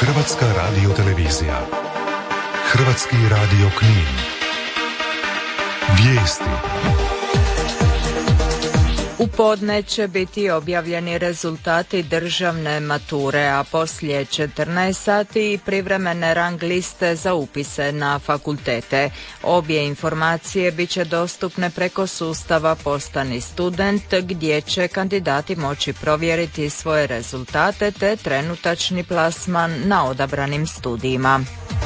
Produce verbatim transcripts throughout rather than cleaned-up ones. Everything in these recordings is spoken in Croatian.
Hrvatska radiotelevizija. Hrvatski radio Knin. Vijesti. U podne će biti objavljeni rezultati državne mature, a poslije četrnaest sati i privremene rang liste za upise na fakultete. Obje informacije bit će dostupne preko sustava Postani student, gdje će kandidati moći provjeriti svoje rezultate te trenutačni plasman na odabranim studijima.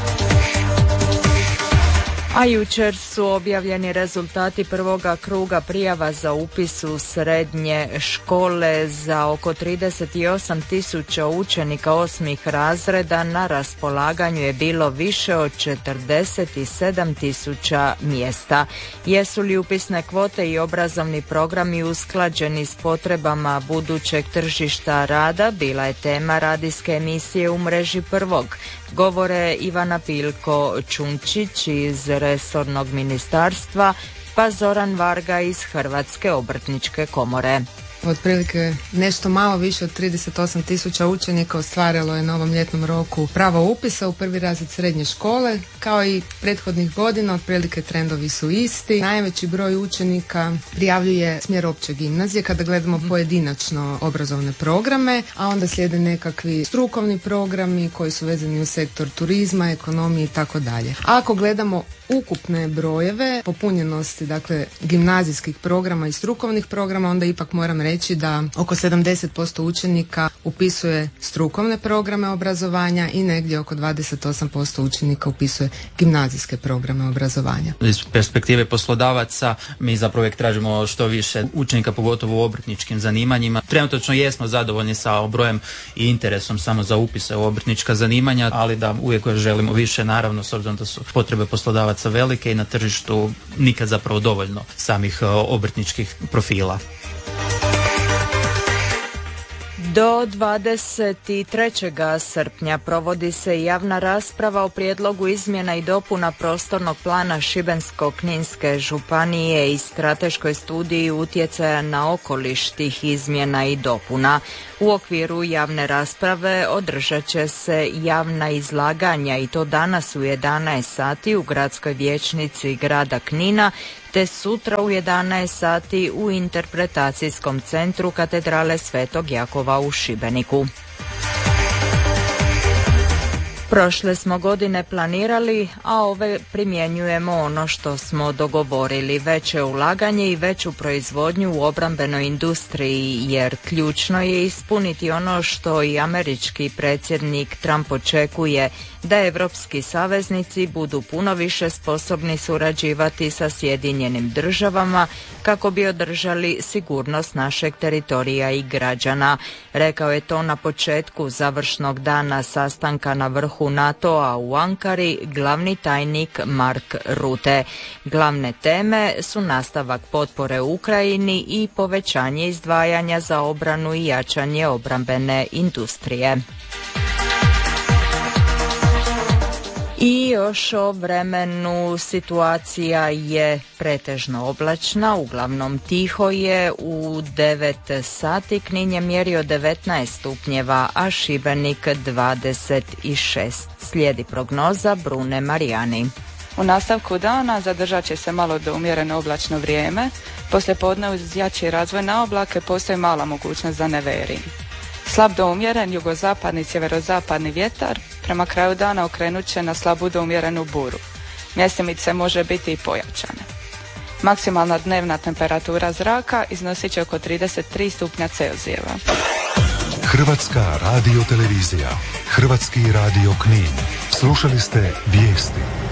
A jučer su objavljeni rezultati prvoga kruga prijava za upis u srednje škole za oko trideset osam tisuća učenika osmih razreda. Na raspolaganju je bilo više od četrdeset sedam tisuća mjesta. Jesu li upisne kvote i obrazovni programi usklađeni s potrebama budućeg tržišta rada, bila je tema radijske emisije u mreži Prvog. Govore Ivana Pilko-Čunčić iz resornog ministarstva, pa Zoran Varga iz Hrvatske obrtničke komore. Otprilike nešto malo više od trideset osam tisuća učenika ostvarilo je na ovom ljetnom roku pravo upisa u prvi razred srednje škole. Kao i prethodnih godina, otprilike trendovi su isti. Najveći broj učenika prijavljuje smjer opće gimnazije kada gledamo pojedinačno obrazovne programe, a onda slijede nekakvi strukovni programi koji su vezani u sektor turizma, ekonomije i tako dalje. Ako gledamo ukupne brojeve popunjenosti, dakle gimnazijskih programa i strukovnih programa, onda ipak moram reći da oko sedamdeset posto učenika upisuje strukovne programe obrazovanja i negdje oko dvadeset osam posto učenika upisuje gimnazijske programe obrazovanja. Iz perspektive poslodavaca mi zapravo uvijek tražimo što više učenika, pogotovo u obrtničkim zanimanjima. Trenutno jesmo zadovoljni sa brojem i interesom samo za upise u obrtnička zanimanja, ali da uvijek želimo više, naravno, s obzirom da su potrebe poslodavaca velike i na tržištu nikad zapravo dovoljno samih obrtničkih profila. Do dvadeset trećeg srpnja provodi se javna rasprava o prijedlogu izmjena i dopuna prostornog plana Šibensko-kninske županije i strateškoj studiji utjecaja na okoliš tih izmjena i dopuna. U okviru javne rasprave održat će se javna izlaganja i to danas u jedanaest sati u gradskoj vijećnici grada Knina, te sutra u jedanaest sati u interpretacijskom centru katedrale Svetog Jakova u Šibeniku. Prošle smo godine planirali, a ove primjenjujemo ono što smo dogovorili, veće ulaganje i veću proizvodnju u obrambenoj industriji, jer ključno je ispuniti ono što i američki predsjednik Trump očekuje, da evropski saveznici budu puno više sposobni surađivati sa Sjedinjenim državama kako bi održali sigurnost našeg teritorija i građana. Rekao je to na početku završnog dana sastanka na vrhu NATO-a u Ankari glavni tajnik Mark Rutte. Glavne teme su nastavak potpore Ukrajini i povećanje izdvajanja za obranu i jačanje obrambene industrije. I još o vremenu. Situacija je pretežno oblačna, uglavnom tiho je. U devet sati Knin je mjerio devetnaest stupnjeva, a Šibenik dvadeset šest. Slijedi prognoza Brune Marijani. U nastavku dana zadržat će se malo do umjereno oblačno vrijeme. Poslijepodne uz jači razvoj na oblake postoji mala mogućnost za neveri. Slab do umjeren jugozapadni i sjeverozapadni vjetar prema kraju dana okrenut će na slabu do umjerenu buru. Mjestimice može biti i pojačane. Maksimalna dnevna temperatura zraka iznosit će oko trideset tri stupnja Celzijeva. Hrvatska radiotelevizija. Hrvatski radio Knin. Slušali ste vijesti.